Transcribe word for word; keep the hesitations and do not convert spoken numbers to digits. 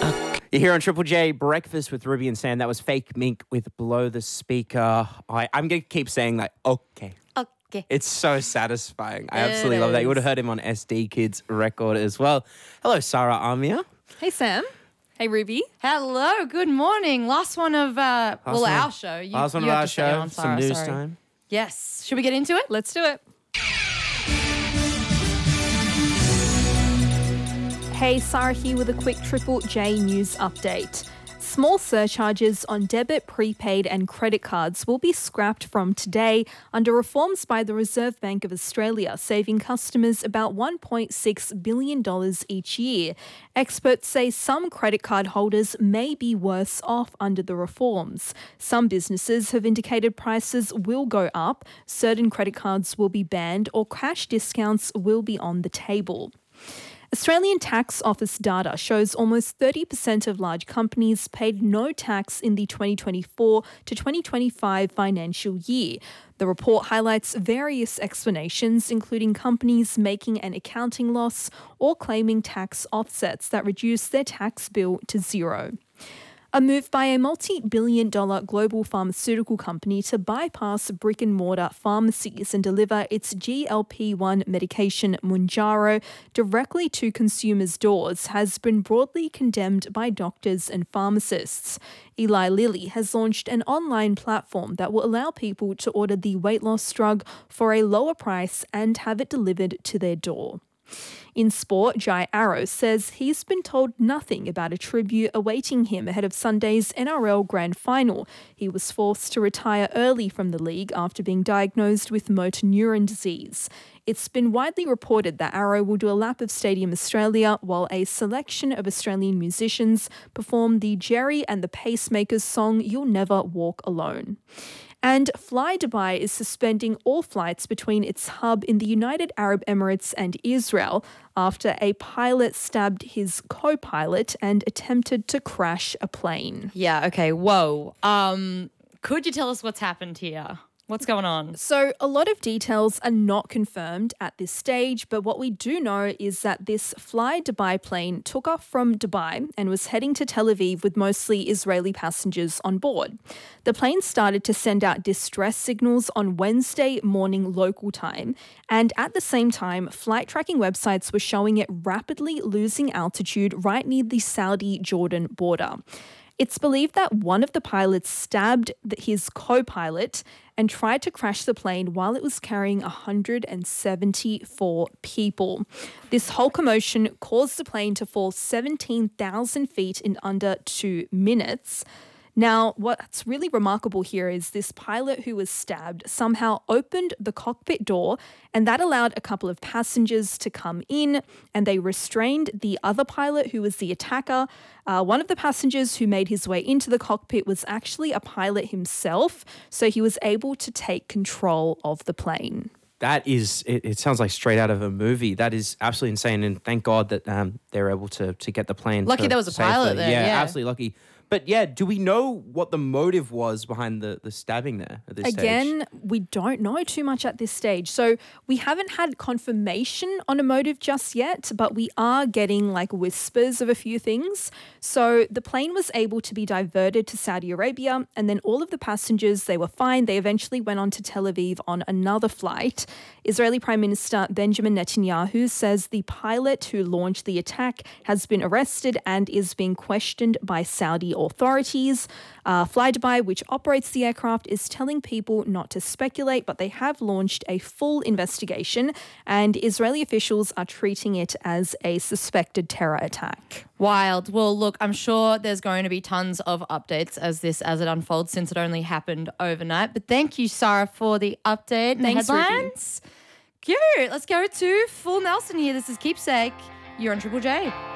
You're here on Triple J Breakfast with Ruby and Sam. That was Fake Mink with Blow the Speaker. I, I'm going to keep saying that. Okay. Okay. It's so satisfying. I It absolutely love that. You would have is. heard him on S D Kids record as well. Hello, Sarah Amir. Hey, Sam. Hey, Ruby. Hello, good morning. Last one of, uh, well, one- our show. You, Last one you of have our to stay show. on, Some Sarah, news sorry. time. Yes. Should we get into it? Let's do it. Hey, Sarah here with a quick Triple J news update. Small surcharges on debit, prepaid and credit cards will be scrapped from today under reforms by the Reserve Bank of Australia, saving customers about one point six billion dollars each year. Experts say some credit card holders may be worse off under the reforms. Some businesses have indicated prices will go up, certain credit cards will be banned, or cash discounts will be on the table. Australian Tax Office data shows almost thirty percent of large companies paid no tax in the twenty twenty-four to twenty twenty-five financial year. The report highlights various explanations, including companies making an accounting loss or claiming tax offsets that reduce their tax bill to zero. A move by a multi-billion dollar global pharmaceutical company to bypass brick-and-mortar pharmacies and deliver its G L P one medication Mounjaro directly to consumers' doors has been broadly condemned by doctors and pharmacists. Eli Lilly has launched an online platform that will allow people to order the weight loss drug for a lower price and have it delivered to their door. In sport, Jai Arrow says he's been told nothing about a tribute awaiting him ahead of Sunday's N R L Grand Final. He was forced to retire early from the league after being diagnosed with motor neuron disease. It's been widely reported that Arrow will do a lap of Stadium Australia while a selection of Australian musicians perform the Jerry and the Pacemakers song You'll Never Walk Alone. And Fly Dubai is suspending all flights between its hub in the United Arab Emirates and Israel after a pilot stabbed his co-pilot and attempted to crash a plane. Yeah, okay. Whoa. Um, could you tell us what's happened here? What's going on? So a lot of details are not confirmed at this stage, but what we do know is that this Fly Dubai plane took off from Dubai and was heading to Tel Aviv with mostly Israeli passengers on board. The plane started to send out distress signals on Wednesday morning local time, and at the same time, flight tracking websites were showing it rapidly losing altitude right near the Saudi-Jordan border. It's believed that one of the pilots stabbed his co-pilot and tried to crash the plane while it was carrying one hundred seventy-four people. This whole commotion caused the plane to fall seventeen thousand feet in under two minutes. Now, what's really remarkable here is this pilot who was stabbed somehow opened the cockpit door, and that allowed a couple of passengers to come in, and they restrained the other pilot who was the attacker. Uh, one of the passengers who made his way into the cockpit was actually a pilot himself, so he was able to take control of the plane. That is, it, it sounds like straight out of a movie. That is absolutely insane. And thank God that um, they're able to to get the plane. Lucky to there was a safely. pilot there, yeah. absolutely lucky. But yeah, do we know what the motive was behind the, the stabbing there at this Again, stage? we don't know too much at this stage. So we haven't had confirmation on a motive just yet, but we are getting like whispers of a few things. So the plane was able to be diverted to Saudi Arabia, and then all of the passengers, they were fine. They eventually went on to Tel Aviv on another flight. Israeli Prime Minister Benjamin Netanyahu says the pilot who launched the attack has been arrested and is being questioned by Saudi authorities. Uh, Fly Dubai, which operates the aircraft, is telling people not to speculate, but they have launched a full investigation, and Israeli officials are treating it as a suspected terror attack. Wild. Well, look, I'm sure there's going to be tons of updates as this as it unfolds since it only happened overnight. But thank you, Sarah, for the update and Thanks, the headlines. Cute. Let's go to Full Nelson here. This is Keepsake. You're on Triple J.